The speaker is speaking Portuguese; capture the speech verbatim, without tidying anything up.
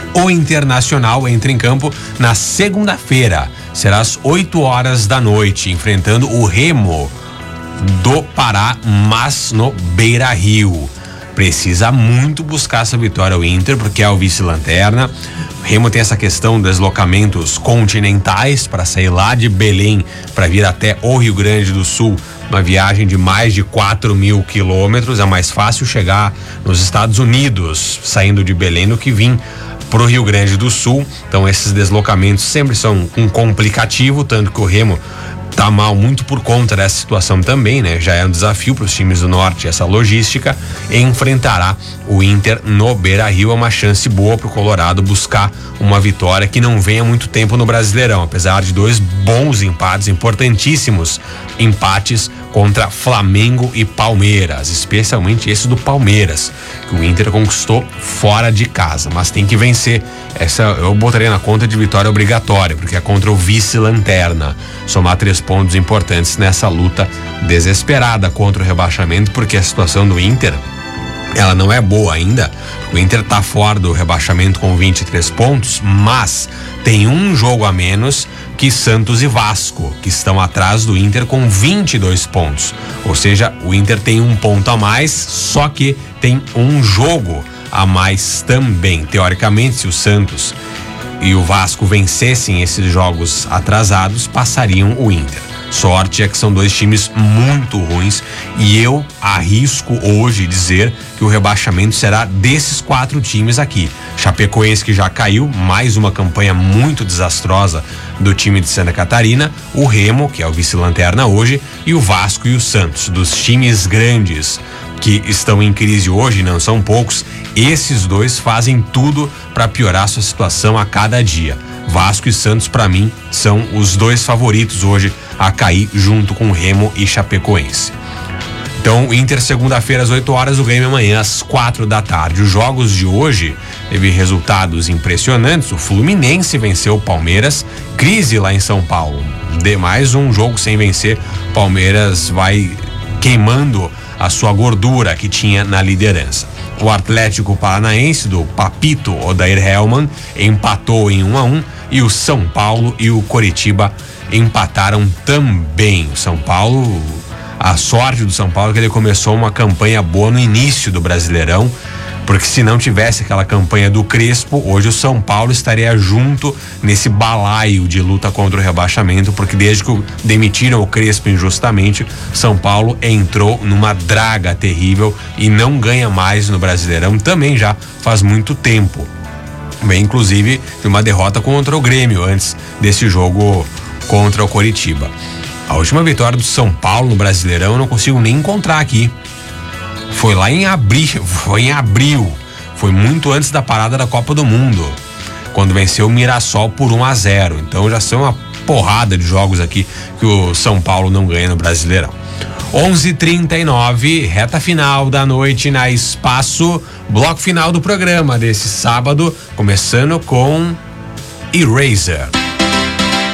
O Internacional entra em campo na segunda-feira, será às oito horas da noite, enfrentando o Remo do Pará, mas no Beira-Rio. Precisa muito buscar essa vitória o Inter, porque é o vice-lanterna. O Remo tem essa questão dos deslocamentos continentais para sair lá de Belém para vir até o Rio Grande do Sul, uma viagem de mais de quatro mil quilômetros. É mais fácil chegar nos Estados Unidos saindo de Belém do que vir pro Rio Grande do Sul. Então esses deslocamentos sempre são um complicativo, tanto que o Remo tá mal muito por conta dessa situação também, né? Já é um desafio para os times do Norte essa logística. Enfrentará o Inter no Beira-Rio. É uma chance boa pro Colorado buscar uma vitória que não vem há muito tempo no Brasileirão, apesar de dois bons empates, importantíssimos empates contra Flamengo e Palmeiras, especialmente esse do Palmeiras, que o Inter conquistou fora de casa, mas tem que vencer. Essa eu botaria na conta de vitória obrigatória, porque é contra o vice-lanterna. Somar três pontos importantes nessa luta desesperada contra o rebaixamento, porque a situação do Inter, ela não é boa ainda. O Inter tá fora do rebaixamento com vinte e três pontos, mas tem um jogo a menos que Santos e Vasco, que estão atrás do Inter com vinte e dois pontos. Ou seja, o Inter tem um ponto a mais, só que tem um jogo a mais também. Teoricamente, se o Santos e o Vasco vencessem esses jogos atrasados, passariam o Inter. Sorte é que são dois times muito ruins e eu arrisco hoje dizer que o rebaixamento será desses quatro times aqui. Chapecoense, que já caiu, mais uma campanha muito desastrosa do time de Santa Catarina, o Remo, que é o vice-lanterna hoje, e o Vasco e o Santos. Dos times grandes que estão em crise hoje, não são poucos, esses dois fazem tudo para piorar sua situação a cada dia. Vasco e Santos, para mim, são os dois favoritos hoje a cair, junto com Remo e Chapecoense. Então, o Inter segunda-feira às oito horas, o Grêmio amanhã às quatro da tarde. Os jogos de hoje teve resultados impressionantes. O Fluminense venceu o Palmeiras, crise lá em São Paulo. De mais um jogo sem vencer, Palmeiras vai queimando a sua gordura que tinha na liderança. O Atlético Paranaense do Papito Odair Hellmann empatou em um a um e o São Paulo e o Coritiba empataram também. O São Paulo, a sorte do São Paulo é que ele começou uma campanha boa no início do Brasileirão, porque se não tivesse aquela campanha do Crespo, hoje o São Paulo estaria junto nesse balaio de luta contra o rebaixamento, porque desde que demitiram o Crespo injustamente, São Paulo entrou numa draga terrível e não ganha mais no Brasileirão também já faz muito tempo. Bem, inclusive de uma derrota contra o Grêmio antes desse jogo contra o Coritiba. A última vitória do São Paulo no Brasileirão eu não consigo nem encontrar aqui. Foi lá em abril, foi em abril, foi muito antes da parada da Copa do Mundo, quando venceu o Mirassol por um a zero. Então já são uma porrada de jogos aqui que o São Paulo não ganha no Brasileirão. onze e trinta e nove, reta final da noite na Espaço, bloco final do programa desse sábado, começando com Eraser.